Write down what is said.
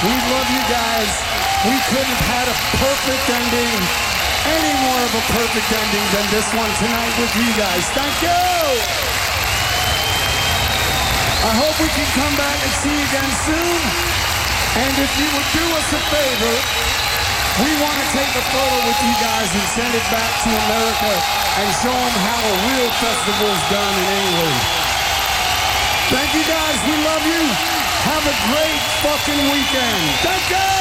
We love you guys. We couldn't have had a perfect ending, any more of a perfect ending than this one tonight with you guys. Thank you. I hope we can come back and see you again soon. And if you would do us a favor, we want to take a photo with you guys and send it back to America and show them how a real festival is done in England. Thank you guys. We love you. Have a great fucking weekend. Thank you.